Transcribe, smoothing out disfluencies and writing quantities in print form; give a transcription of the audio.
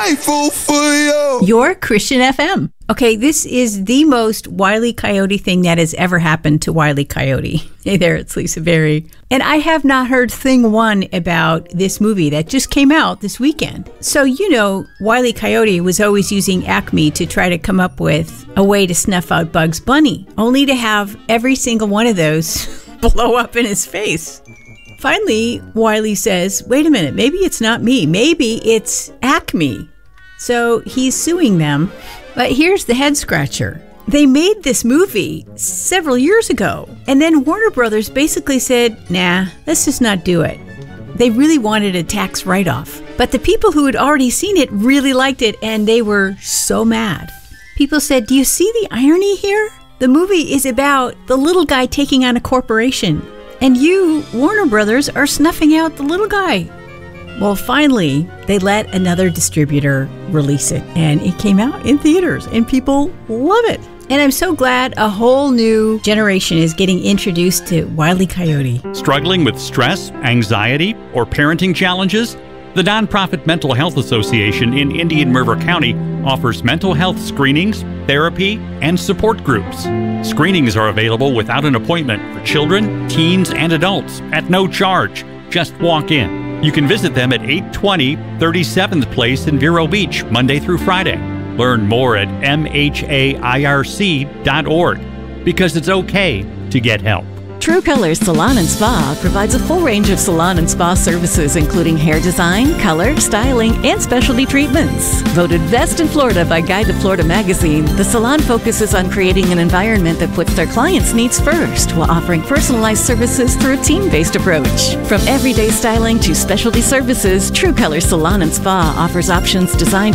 grateful for you. Your Christian FM. Okay, this is the most Wile E. Coyote thing that has ever happened to Wile E. Coyote. Hey there, it's Lisa Berry. And I have not heard thing one about this movie that just came out this weekend. So, you know, Wile E. Coyote was always using Acme to try to come up with a way to snuff out Bugs Bunny, only to have every single one of those blow up in his face. Finally, Wile E. says, wait a minute, maybe it's not me. Maybe it's Acme. So he's suing them. But here's the head scratcher. They made this movie several years ago, and then Warner Brothers basically said, nah, let's just not do it. They really wanted a tax write-off. But the people who had already seen it really liked it, and they were so mad. People said, do you see the irony here? The movie is about the little guy taking on a corporation, and you, Warner Brothers, are snuffing out the little guy. Well, finally, they let another distributor release it, and it came out in theaters, and people love it. And I'm so glad a whole new generation is getting introduced to Wile E. Coyote. Struggling with stress, anxiety, or parenting challenges? The nonprofit Mental Health Association in Indian River County offers mental health screenings, therapy, and support groups. Screenings are available without an appointment for children, teens, and adults at no charge. Just walk in. You can visit them at 820 37th Place in Vero Beach, Monday through Friday. Learn more at mhairc.org, because it's okay to get help. True Colors Salon and Spa provides a full range of salon and spa services, including hair design, color, styling, and specialty treatments. Voted best in Florida by Guide to Florida magazine, the salon focuses on creating an environment that puts their clients' needs first while offering personalized services through a team-based approach. From everyday styling to specialty services, True Colors Salon and Spa offers options designed